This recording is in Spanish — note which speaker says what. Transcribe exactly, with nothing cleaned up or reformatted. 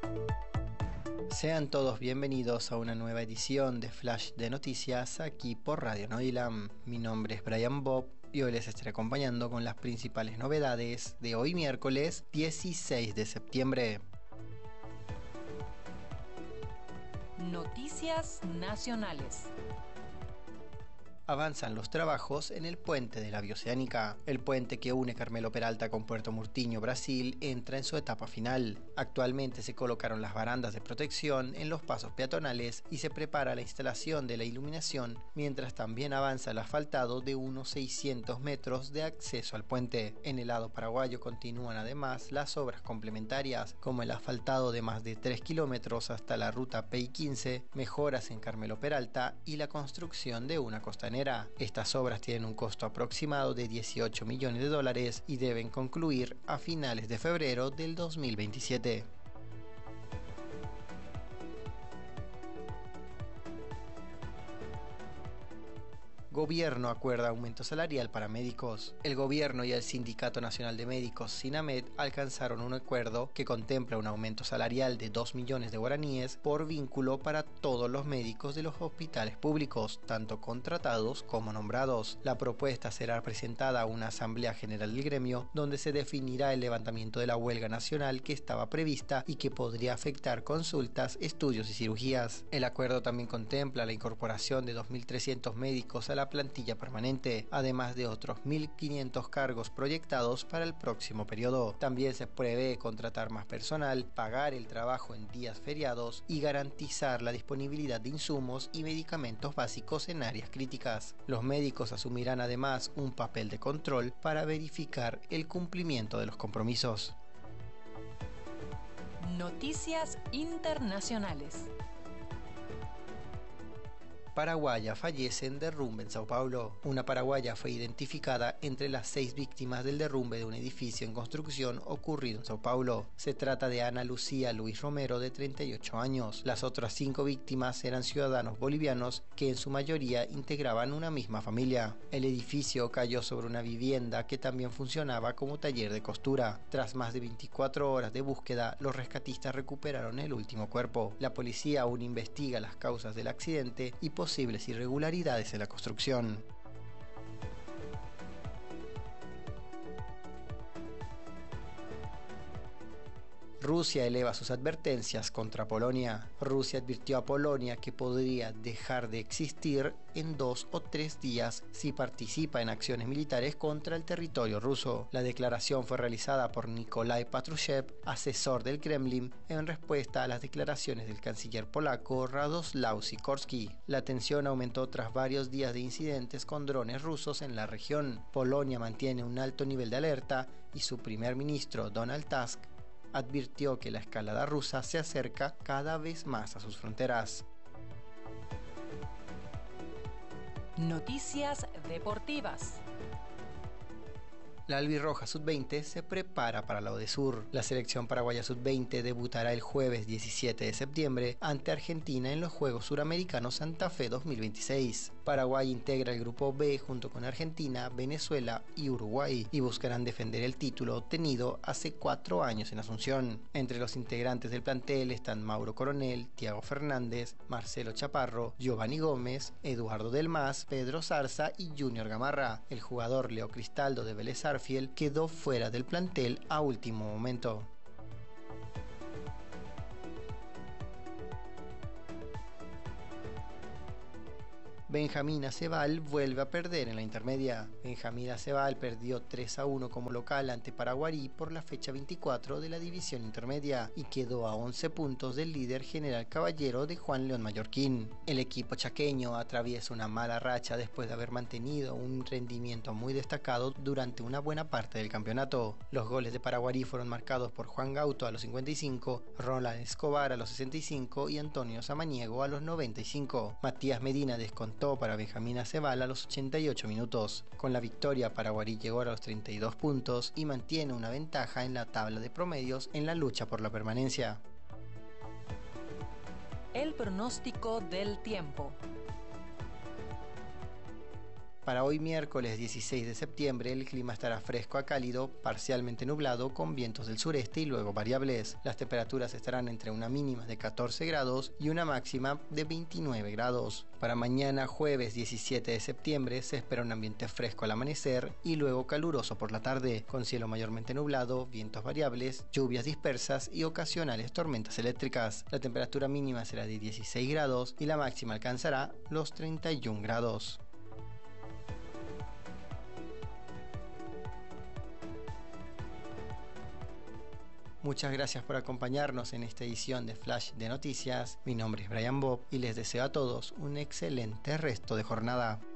Speaker 1: Sean todos bienvenidos a una nueva edición de Flash de Noticias aquí por Radio Noilam. Mi nombre es Brian Bob y hoy les estaré acompañando con las principales novedades de hoy miércoles dieciséis de septiembre.
Speaker 2: Noticias nacionales.
Speaker 1: Avanzan los trabajos en el puente de la Bioceánica. El puente que une Carmelo Peralta con Puerto Murtinho, Brasil, entra en su etapa final. Actualmente se colocaron las barandas de protección en los pasos peatonales y se prepara la instalación de la iluminación, mientras también avanza el asfaltado de unos seiscientos metros de acceso al puente. En el lado paraguayo continúan además las obras complementarias, como el asfaltado de más de tres kilómetros hasta la ruta P I quince, mejoras en Carmelo Peralta y la construcción de una costanera. Estas obras tienen un costo aproximado de dieciocho millones de dólares y deben concluir a finales de febrero del dos mil veintisiete. Gobierno acuerda aumento salarial para médicos. El gobierno y el Sindicato Nacional de Médicos, SINAMED, alcanzaron un acuerdo que contempla un aumento salarial de dos millones de guaraníes por vínculo para todos los médicos de los hospitales públicos, tanto contratados como nombrados. La propuesta será presentada a una asamblea general del gremio, donde se definirá el levantamiento de la huelga nacional que estaba prevista y que podría afectar consultas, estudios y cirugías. El acuerdo también contempla la incorporación de dos mil trescientos médicos a la plantilla permanente, además de otros mil quinientos cargos proyectados para el próximo periodo. También se prevé contratar más personal, pagar el trabajo en días feriados y garantizar la disponibilidad de insumos y medicamentos básicos en áreas críticas. Los médicos asumirán además un papel de control para verificar el cumplimiento de los compromisos.
Speaker 2: Noticias internacionales.
Speaker 1: Paraguaya fallece en derrumbe en Sao Paulo. Una paraguaya fue identificada entre las seis víctimas del derrumbe de un edificio en construcción ocurrido en Sao Paulo. Se trata de Ana Lucía Luis Romero, de treinta y ocho años. Las otras cinco víctimas eran ciudadanos bolivianos que en su mayoría integraban una misma familia. El edificio cayó sobre una vivienda que también funcionaba como taller de costura. Tras más de veinticuatro horas de búsqueda, los rescatistas recuperaron el último cuerpo. La policía aún investiga las causas del accidente y posibles irregularidades en la construcción. Rusia eleva sus advertencias contra Polonia. Rusia advirtió a Polonia que podría dejar de existir en dos o tres días si participa en acciones militares contra el territorio ruso. La declaración fue realizada por Nikolai Patrushev, asesor del Kremlin, en respuesta a las declaraciones del canciller polaco Radoslaw Sikorski. La tensión aumentó tras varios días de incidentes con drones rusos en la región. Polonia mantiene un alto nivel de alerta y su primer ministro Donald Tusk advirtió que la escalada rusa se acerca cada vez más a sus fronteras.
Speaker 2: Noticias deportivas.
Speaker 1: La albirroja sub veinte se prepara para la Odesur. La selección paraguaya sub veinte debutará el jueves diecisiete de septiembre ante Argentina en los Juegos Suramericanos Santa Fe dos mil veintiséis. Paraguay integra el grupo B junto con Argentina, Venezuela y Uruguay y buscarán defender el título obtenido hace cuatro años en Asunción. Entre los integrantes del plantel están Mauro Coronel, Thiago Fernández, Marcelo Chaparro, Giovanni Gómez, Eduardo Del Mas, Pedro Zarza y Junior Gamarra. El jugador Leo Cristaldo de Vélez Sarsfield quedó fuera del plantel a último momento. Benjamín Acebal vuelve a perder en la intermedia. Benjamín Acebal perdió tres a uno como local ante Paraguarí por la fecha veinticuatro de la división intermedia y quedó a once puntos del líder General Caballero de Juan León Mallorquín. El equipo chaqueño atraviesa una mala racha después de haber mantenido un rendimiento muy destacado durante una buena parte del campeonato. Los goles de Paraguarí fueron marcados por Juan Gauto a los cincuenta y cinco, Roland Escobar a los sesenta y cinco y Antonio Samaniego a los noventa y cinco. Matías Medina descontó para Benjamín Acebal a los ochenta y ocho minutos. Con la victoria, Paraguarí llegó a los treinta y dos puntos y mantiene una ventaja en la tabla de promedios en la lucha por la permanencia.
Speaker 2: El pronóstico del tiempo.
Speaker 1: Para hoy miércoles dieciséis de septiembre el clima estará fresco a cálido, parcialmente nublado con vientos del sureste y luego variables. Las temperaturas estarán entre una mínima de catorce grados y una máxima de veintinueve grados. Para mañana jueves diecisiete de septiembre se espera un ambiente fresco al amanecer y luego caluroso por la tarde, con cielo mayormente nublado, vientos variables, lluvias dispersas y ocasionales tormentas eléctricas. La temperatura mínima será de dieciséis grados y la máxima alcanzará los treinta y un grados. Muchas gracias por acompañarnos en esta edición de Flash de Noticias. Mi nombre es Brian Bob y les deseo a todos un excelente resto de jornada.